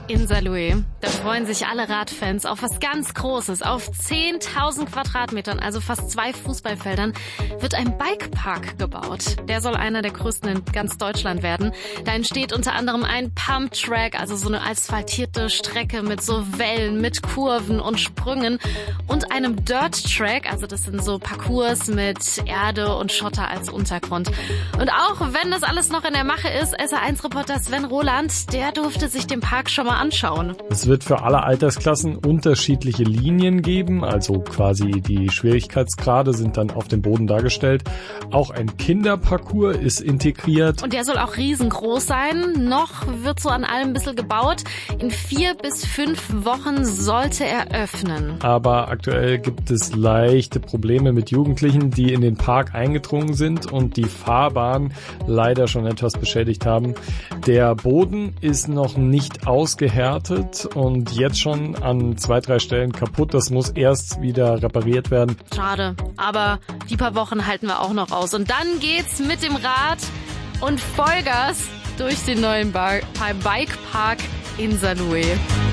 in Saarlouis. Da freuen sich alle Radfans auf was ganz Großes. Auf 10.000 Quadratmetern, also fast 2 Fußballfeldern, wird ein Bikepark gebaut. Der soll einer der größten in ganz Deutschland werden. Da entsteht unter anderem ein Pumptrack, also so eine asphaltierte Strecke mit so Wellen, mit Kurven und Sprüngen und einem Dirt-Track, also das sind so Parcours mit Erde und Schotter als Untergrund. Und auch wenn das alles noch in der Mache ist, SR1-Reporter Sven Roland, der durfte sich den Park schon mal anschauen. Es wird für alle Altersklassen unterschiedliche Linien geben, also quasi die Schwierigkeitsgrade sind dann auf dem Boden dargestellt. Auch ein Kinderparcours ist integriert. Und der soll auch riesengroß sein. Noch wird so an allem ein bisschen gebaut. In 4 bis 5 Wochen sollte er öffnen. Aber aktuell gibt es leichte Probleme mit Jugendlichen, die in den Park eingedrungen sind und die Fahrbahn leider schon etwas beschädigt haben. Der Boden ist noch nicht ausgehärtet und jetzt schon an 2-3 Stellen kaputt. Das muss erst wieder repariert werden. Schade, aber die paar Wochen halten wir auch noch aus. Und dann geht's mit dem Rad und Vollgas durch den neuen Bikepark in Saarlouis.